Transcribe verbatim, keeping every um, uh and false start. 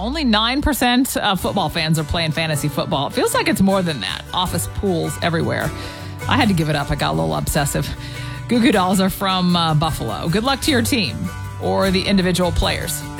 only nine percent of football fans are playing fantasy football. It feels like it's more than that. Office pools everywhere. I had to give it up. I got a little obsessive. Goo Goo Dolls are from uh, Buffalo. Good luck to your team or the individual players.